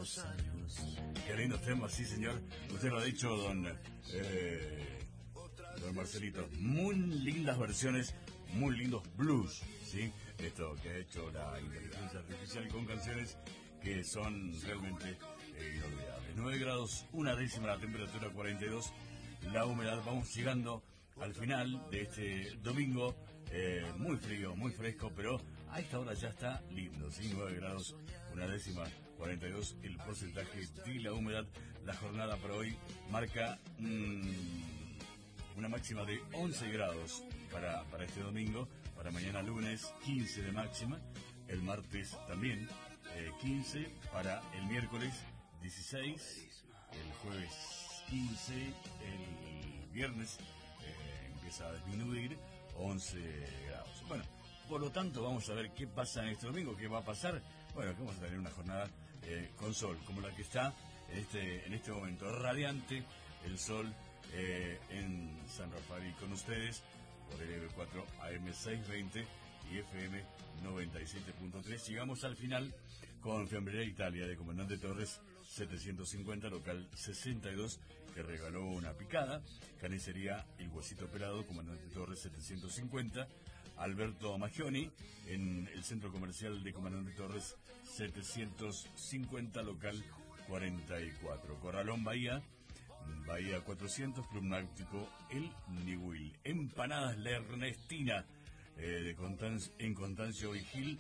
los años. Qué lindo tema, sí señor. Usted lo ha dicho, don Marcelito. Muy lindas versiones, muy lindos blues, ¿sí? Esto que ha hecho la inteligencia artificial con canciones que son realmente inolvidables. 9 grados, 1 décima la temperatura, 42. La humedad, vamos llegando al final de este domingo, muy frío, muy fresco, pero a esta hora ya está lindo, ¿sí? 9 grados, 1 décima, 42 el porcentaje de la humedad. La jornada para hoy marca una máxima de 11 grados para este domingo, para mañana lunes 15 de máxima, el martes también 15, para el miércoles 16, el jueves 15, el viernes empieza a disminuir 11 grados. Bueno, por lo tanto vamos a ver qué pasa en este domingo, qué va a pasar. Bueno, que vamos a tener una jornada con sol, como la que está en este momento, radiante el sol en San Rafael, y con ustedes por el EB4 AM620 y FM 97.3. Llegamos al final con Fiambrería Italia de Comandante Torres 750, local 62, que regaló una picada. Carnicería El Huesito Pelado, Comandante Torres 750. Alberto Maggioni en el centro comercial de Comandante Torres 750, local 44. Corralón Bahía 400, Club Náutico El Nihuil. Empanadas La Ernestina en Constancio Vigil.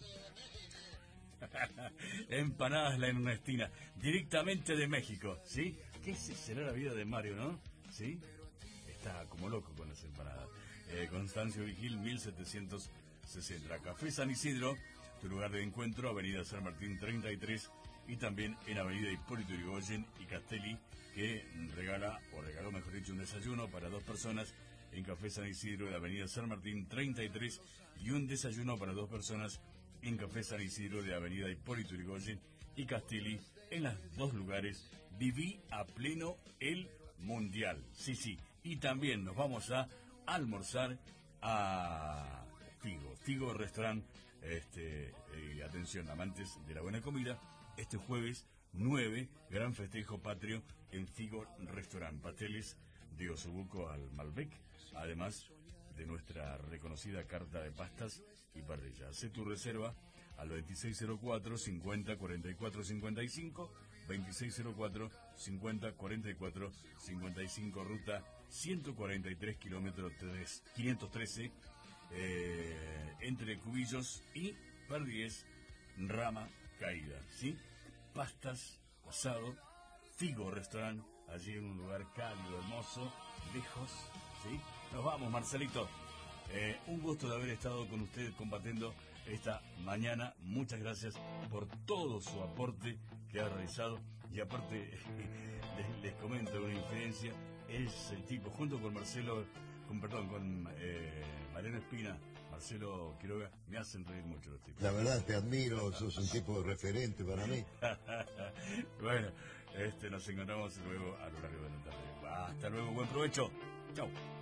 Empanadas La Ernestina, directamente de México, ¿sí? ¿Qué será la vida de Mario, no? ¿Sí? Está como loco con las empanadas. Constancio Vigil 1760. Café San Isidro, tu lugar de encuentro, Avenida San Martín 33, y también en Avenida Hipólito Yrigoyen y Castelli, que regaló mejor dicho, un desayuno para 2 personas en Café San Isidro de Avenida San Martín 33, y un desayuno para 2 personas en Café San Isidro de Avenida Hipólito Yrigoyen y Castelli. En los 2 lugares viví a pleno el Mundial. Sí. Y también nos vamos a almorzar a Figo Restaurant. Atención, amantes de la buena comida, este jueves 9, gran festejo patrio en Figo Restaurant. Pasteles de osobuco al Malbec, además de nuestra reconocida carta de pastas y parrilla. Hacé tu reserva al 2604 50 44 55, 2604 50 44 55, ruta 143, kilómetro 513, entre Cubillos y Perdigues, Rama Caída, ¿sí? Pastas, asado, Figo Restaurant, allí en un lugar cálido, hermoso, lejos, ¿sí? Nos vamos, Marcelito. Un gusto de haber estado con usted compartiendo esta mañana. Muchas gracias por todo su aporte que ha realizado. Y aparte, les comento una infidencia. Es el tipo, junto con con Mariano Espina, Marcelo Quiroga, me hacen reír mucho los tipos. La verdad, te admiro, sos un tipo de referente para mí. Bueno, nos encontramos luego a lo largo de la tarde. Hasta luego, buen provecho. Chau.